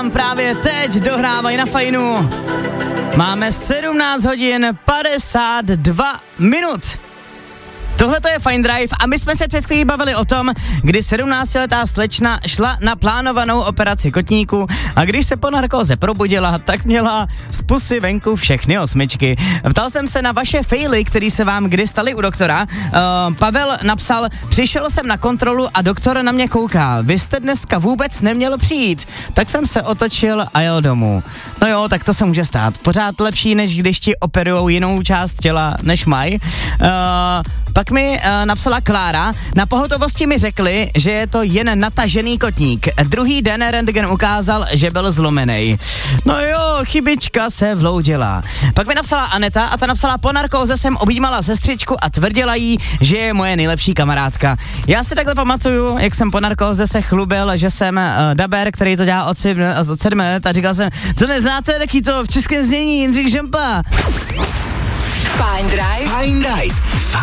Právě teď dohrávají na Fajnu. Máme 17 hodin 52 minut. Tohle to je Fine Drive a my jsme se před chvílí bavili o tom, kdy 17letá slečna šla na plánovanou operaci kotníku a když se po narkóze probudila, tak měla z pusy venku všechny osmičky. Ptal jsem se na vaše faily, které se vám kdy staly u doktora. Pavel napsal, přišel jsem na kontrolu a doktor na mě kouká. Vy jste dneska vůbec neměl přijít. Tak jsem se otočil a jel domů. No jo, tak to se může stát. Pořád lepší, než když ti operujou jinou část těla, než mají. Pak mi napsala Klára, na pohotovosti mi řekli, že je to jen natažený kotník. Druhý den rentgen ukázal, že byl zlomený. No jo, chybička se vloudila. Pak mi napsala Aneta a ta napsala, po narkóze jsem objímala sestřičku a tvrdila jí, že je moje nejlepší kamarádka. Já si takhle pamatuju, jak jsem po narkóze se chlubil, že jsem daber, který to dělá od 7 let a říkal jsem, co neznáte, taky to v českém znění, Jindřich Žempa. Fine Drive.